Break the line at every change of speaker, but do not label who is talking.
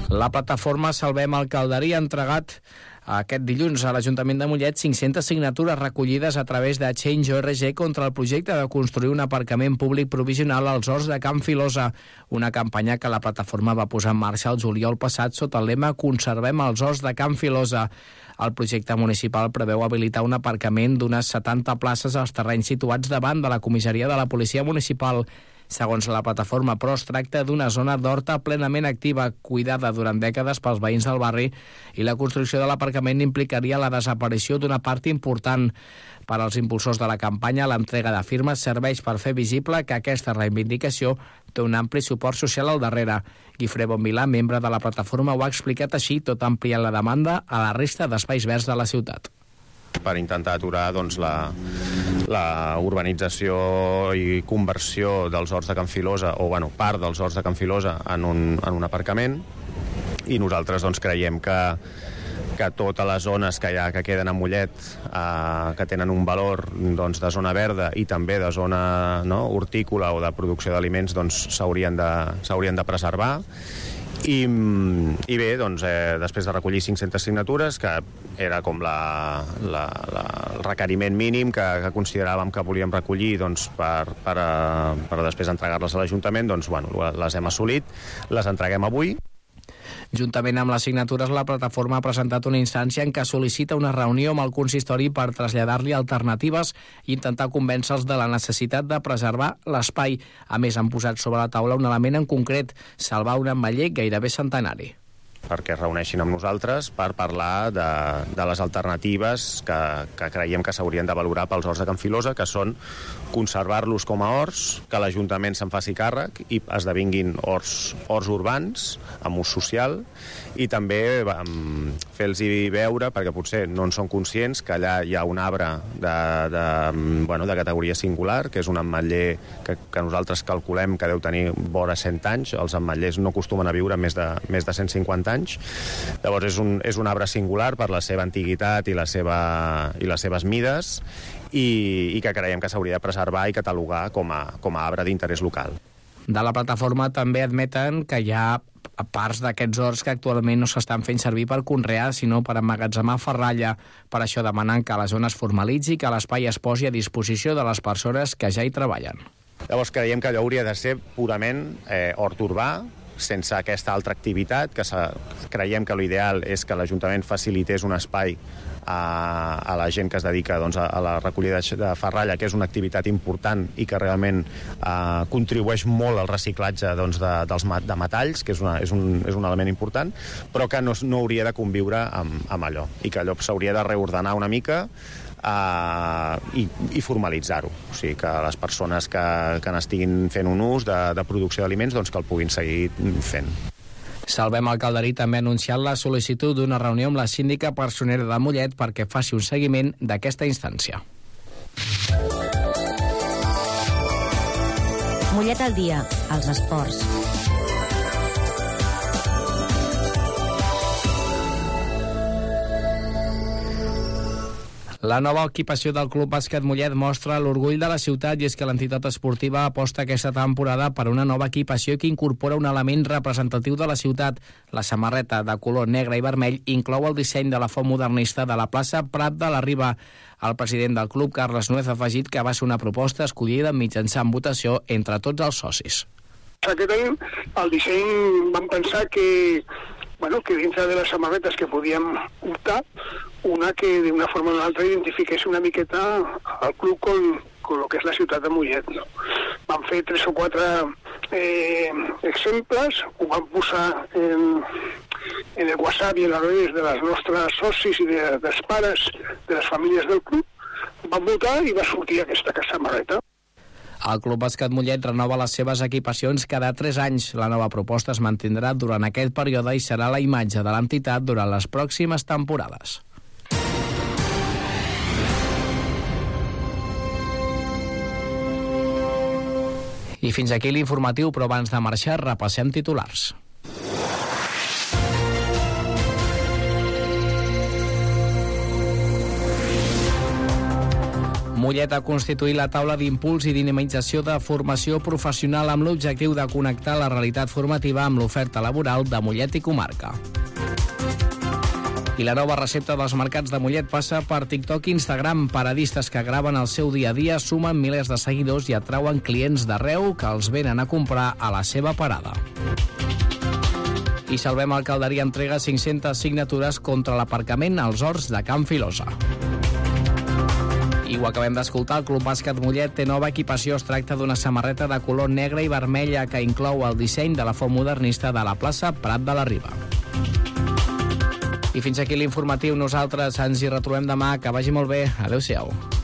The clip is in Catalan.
La plataforma Salvem el Calderí ha entregat aquest dilluns a l'Ajuntament de Mollet 500 signatures recollides a través de Change.org contra el projecte de construir un aparcament públic provisional als horts de Can Filosa, una campanya que la plataforma va posar en marxa el juliol passat sota el lema Conservem els horts de Can Filosa. El projecte municipal preveu habilitar un aparcament d'unes 70 places als terrenys situats davant de la comissaria de la Policia Municipal. Segons la plataforma, però, es tracta d'una zona d'horta plenament activa, cuidada durant dècades pels veïns del barri, i la construcció de l'aparcament implicaria la desaparició d'una part important. Per als impulsors de la campanya, l'entrega de firmes serveix per fer visible que aquesta reivindicació té un ampli suport social al darrere. Guifré Bonvilà, membre de la plataforma, ho ha explicat així, tot ampliant la demanda a la resta d'espais verds de la ciutat.
Per intentar aturar la urbanització i conversió dels horts de Can Filosa, o part dels horts de Can Filosa en un aparcament, i nosaltres creiem que totes les zones que queden a Mollet, que tenen un valor de zona verda i també de zona hortícola o de producció d'aliments, s'haurien de preservar. I bé, després de recollir 500 signatures, que era com el requeriment mínim que consideràvem que volíem recollir per després entregar-les a l'Ajuntament, les hem assolit, les entreguem avui.
Juntament amb les signatures, la plataforma ha presentat una instància en què sol·licita una reunió amb el consistori per traslladar-li alternatives i intentar convèncer-los de la necessitat de preservar l'espai. A més, han posat sobre la taula un element en concret, salvar un ametller gairebé centenari.
Perquè es reuneixin amb nosaltres per parlar de les alternatives que creiem que s'haurien de valorar pels horts de Can Filosa, que són conservar-los com a horts, que l'Ajuntament se'n faci càrrec i esdevinguin horts urbans, amb ús social, i també fer-los veure, perquè potser no en són conscients, que allà hi ha un arbre de categoria singular, que és un ametller que nosaltres calculem que deu tenir vora 100 anys. Els ametllers no acostumen a viure més de 150 anys. Llavors és un arbre singular per la seva antiguitat i les seves mides, i que creiem que s'hauria de preservar i catalogar com a arbre d'interès local.
De la plataforma també admeten que hi ha parts d'aquests horts que actualment no s'estan fent servir per conrear, sinó per emmagatzemar ferralla. Per això demanen que la zona es formalitzi i que l'espai es posi a disposició de les persones que ja hi treballen.
Llavors creiem que allò hauria de ser purament hort urbà, sense aquesta altra activitat, que creiem que l'ideal és que l'Ajuntament facilités un espai a la gent que es dedica a la recollida de ferralla, que és una activitat important i que realment contribueix molt al reciclatge de metalls, que és un element important, però que no hauria de conviure amb allò, i que allò s'hauria de reordenar una mica i formalitzar-ho. O sigui, que les persones que n'estiguin fent un ús de producció d'aliments, que el puguin seguir fent.
Salvem el Calderí també ha anunciat la sol·licitud d'una reunió amb la síndica personera de Mollet perquè faci un seguiment d'aquesta instància.
Mollet al dia, als esports.
La nova equipació del Club Bàsquet Mollet mostra l'orgull de la ciutat, i és que l'entitat esportiva aposta aquesta temporada per una nova equipació que incorpora un element representatiu de la ciutat. La samarreta de color negre i vermell inclou el disseny de la font modernista de la plaça Prat de la Riba. El president del club, Carles Nuez, ha afegit que va ser una proposta escollida mitjançant votació entre tots els socis.
Aquest any el disseny vam pensar que dintre de les samarretes que podíem optar, una que d'una forma o d'una altra identifiqués una miqueta el club con lo que és la ciutat de Mollet. Vam fer 3 o 4 exemples, ho vam posar en el WhatsApp i en les redes de les nostres socis i dels pares de les famílies del club, vam votar i va sortir aquesta samarreta.
El Club Bàsquet Mollet renova les seves equipacions cada 3 anys. La nova proposta es mantindrà durant aquest període i serà la imatge de l'entitat durant les pròximes temporades. I fins aquí l'informatiu, però abans de marxar repassem titulars. Mollet ha constituït la taula d'impuls i dinamització de formació professional amb l'objectiu de connectar la realitat formativa amb l'oferta laboral de Mollet i comarca. I la nova recepta dels mercats de Mollet passa per TikTok i Instagram. Paradistes que graven el seu dia a dia sumen milers de seguidors i atrauen clients d'arreu que els venen a comprar a la seva parada. I Salvem Alcalderia entrega 500 signatures contra l'aparcament als horts de Can Filosa. I ho acabem d'escoltar, el Club Bàsquet Mollet té nova equipació. Es tracta d'una samarreta de color negre i vermella que inclou el disseny de la font modernista de la plaça Prat de la Riba. I fins aquí l'informatiu. Nosaltres ens hi retrobem demà. Que vagi molt bé. Adéu-siau.